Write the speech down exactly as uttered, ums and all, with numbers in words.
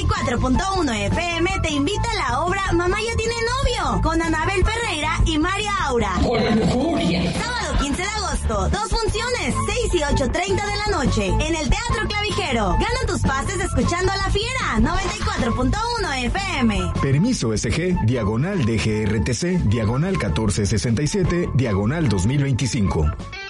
y cuatro punto uno F M te invita a la obra Mamá ya tiene novio, con Anabel Ferreira y María Aura. ¡Con furia! Sábado quince de agosto, dos funciones, seis y ocho treinta de la noche, en el Teatro Clavijero. Gana tus pases escuchando a La Fiera, noventa y cuatro punto uno F M. Permiso S G, diagonal D G R T C, diagonal catorce sesenta y siete, diagonal dos mil veinticinco.